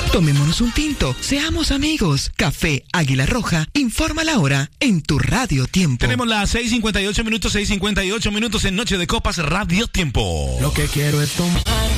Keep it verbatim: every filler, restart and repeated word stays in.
Tomémonos un tinto, seamos amigos. Café Águila Roja, informa la hora en tu Radio Tiempo. Tenemos las seis cincuenta y ocho minutos, seis cincuenta y ocho minutos en Noche de Copas Radio Tiempo. Lo que quiero es tomar